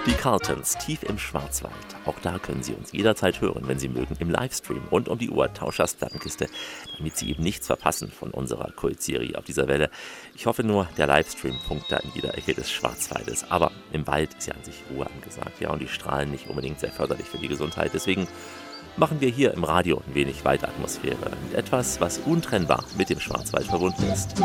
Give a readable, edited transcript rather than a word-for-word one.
Die Carltons, tief im Schwarzwald. Auch da können Sie uns jederzeit hören, wenn Sie mögen, im Livestream rund um die Uhr Tauschers Plattenkiste, damit Sie eben nichts verpassen von unserer Kultserie auf dieser Welle. Ich hoffe nur, der Livestream funkt da in jeder Ecke des Schwarzwaldes. Aber im Wald ist ja an sich Ruhe angesagt, ja, und die Strahlen nicht unbedingt sehr förderlich für die Gesundheit. Deswegen machen wir hier im Radio ein wenig Waldatmosphäre mit etwas, was untrennbar mit dem Schwarzwald verbunden ist.